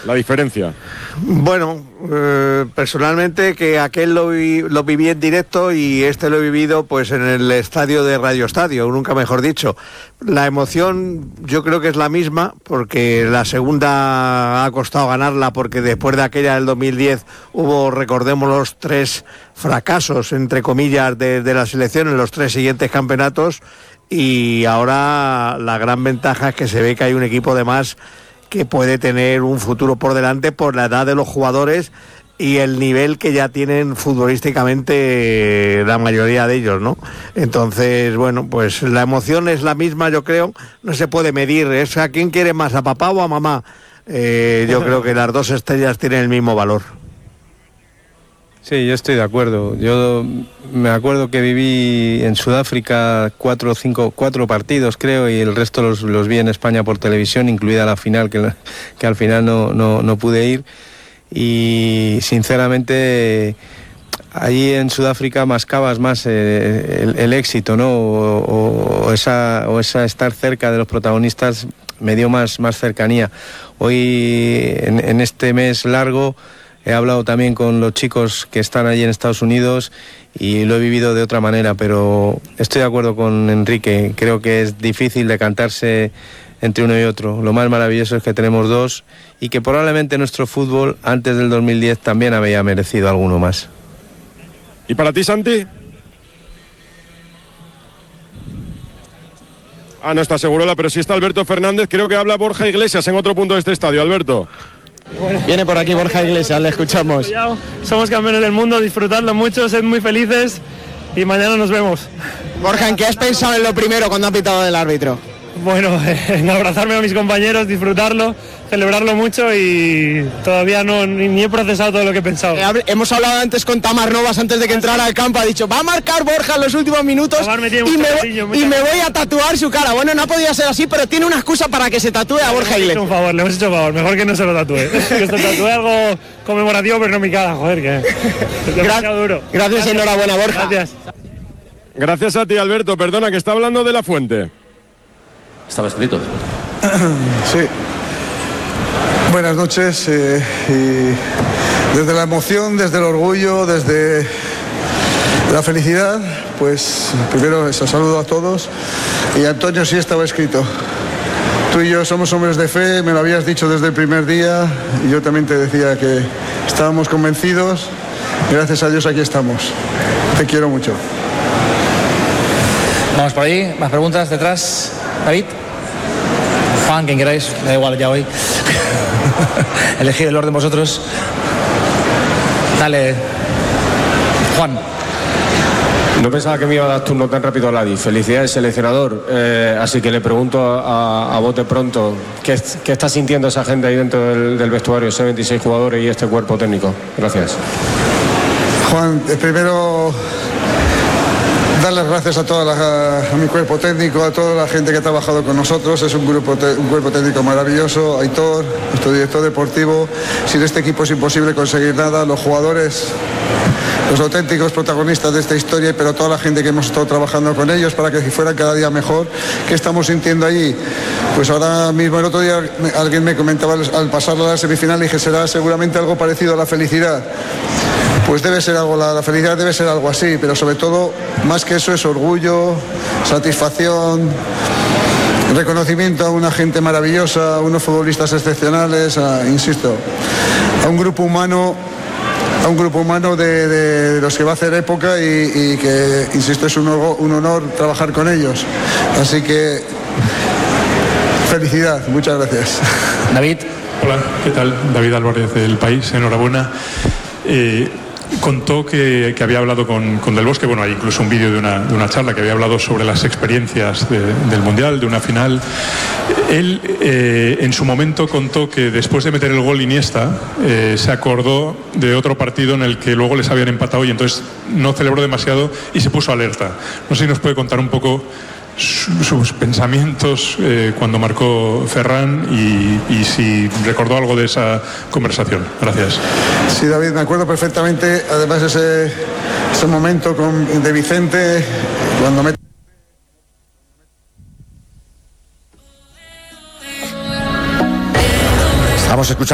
la diferencia? Bueno, personalmente que aquel lo viví en directo y este lo he vivido pues en el estadio de Radio Estadio, nunca mejor dicho. La emoción yo creo que es la misma, porque la segunda ha costado ganarla, porque después de aquella del 2010 hubo, recordemos, los 3 fracasos, entre comillas, de la selección en los 3 siguientes campeonatos, y ahora la gran ventaja es que se ve que hay un equipo de más que puede tener un futuro por delante por la edad de los jugadores y el nivel que ya tienen futbolísticamente la mayoría de ellos, ¿no? Entonces, bueno, pues la emoción es la misma, yo creo, no se puede medir, es a quién quiere más, a papá o a mamá. Yo creo que las 2 estrellas tienen el mismo valor. Sí, yo estoy de acuerdo. Yo me acuerdo que viví en Sudáfrica 4 partidos, creo, y el resto los vi en España por televisión, incluida la final, que al final no pude ir. Y sinceramente, allí en Sudáfrica mascabas más el éxito, ¿no? O esa estar cerca de los protagonistas me dio más cercanía. Hoy, en este mes largo, he hablado también con los chicos que están allí en Estados Unidos y lo he vivido de otra manera, pero estoy de acuerdo con Enrique. Creo que es difícil decantarse entre uno y otro. Lo más maravilloso es que tenemos 2 y que probablemente nuestro fútbol antes del 2010 también había merecido alguno más. ¿Y para ti, Santi? No está Segurola, pero sí está Alberto Fernández. Creo que habla Borja Iglesias en otro punto de este estadio. Alberto. Viene por aquí Borja Iglesias, le escuchamos. Somos campeones del mundo, disfrutadlo mucho, sed muy felices y mañana nos vemos. Borja, ¿en qué has pensado en lo primero cuando ha pitado del árbitro? Bueno, en abrazarme a mis compañeros, disfrutarlo, celebrarlo mucho y todavía ni he procesado todo lo que he pensado. Hemos hablado antes con Tamar Novas antes de que entrara al campo, ha dicho, va a marcar Borja en los últimos minutos y me voy a tatuar su cara. Bueno, no ha podido ser así, pero tiene una excusa para que se tatúe a Borja Iglesias. Le hemos hecho un favor, mejor que no se lo tatúe. Que se tatúe algo conmemorativo, pero no mi cara, joder, que es demasiado duro. Gracias, enhorabuena, Borja. Gracias. Gracias a ti, Alberto. Perdona, que está hablando de La Fuente. Estaba escrito. Sí. Buenas noches. Y desde la emoción, desde el orgullo, desde la felicidad, pues primero eso, saludo a todos. Y Antonio, sí estaba escrito. Tú y yo somos hombres de fe, me lo habías dicho desde el primer día y yo también te decía que estábamos convencidos. Gracias a Dios aquí estamos. Te quiero mucho. Vamos por ahí, más preguntas detrás. David, Juan, quien queráis, da igual ya hoy. Elegid el orden vosotros. Dale, Juan. No pensaba que me iba a dar turno tan rápido a Ladi. Felicidades, seleccionador. Así que le pregunto a bote pronto, ¿qué está sintiendo esa gente ahí dentro del vestuario, esos 26 jugadores y este cuerpo técnico? Gracias. Juan, primero dar las gracias a mi cuerpo técnico, a toda la gente que ha trabajado con nosotros. Es un cuerpo técnico maravilloso. Aitor, nuestro director deportivo. Sin este equipo es imposible conseguir nada. Los jugadores, los auténticos protagonistas de esta historia, pero toda la gente que hemos estado trabajando con ellos para que fueran cada día mejor. ¿Qué estamos sintiendo allí? Pues ahora mismo, el otro día alguien me comentaba al pasar a la semifinal, dije, será seguramente algo parecido a la felicidad. Pues debe ser algo, la felicidad debe ser algo así, pero sobre todo, más que eso, es orgullo, satisfacción, reconocimiento a una gente maravillosa, a unos futbolistas excepcionales, insisto, a un grupo humano de los que va a hacer época y que, insisto, es un honor trabajar con ellos. Así que, felicidad, muchas gracias. David. Hola, ¿qué tal? David Álvarez del País, enhorabuena. Contó que había hablado con Del Bosque, bueno, hay incluso un vídeo de una charla que había hablado sobre las experiencias del Mundial, de una final. Él en su momento contó que después de meter el gol Iniesta se acordó de otro partido en el que luego les habían empatado y entonces no celebró demasiado y se puso alerta. No sé si nos puede contar un poco sus pensamientos cuando marcó Ferran y si recordó algo de esa conversación. Gracias. Sí, David, me acuerdo perfectamente, además ese momento de Vicente cuando me... Estamos escuchando